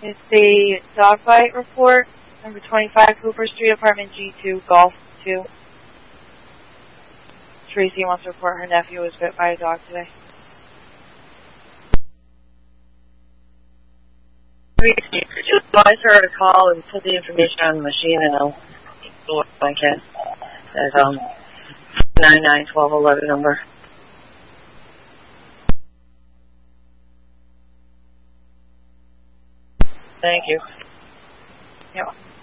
It's the dog bite report, number 25, Cooper Street, apartment G2, Golf 2. Tracy wants to report her nephew was bit by a dog today. Just advise her to call and put the information on the machine, and I'll do what I can. That 991211 number. Thank you. Yeah.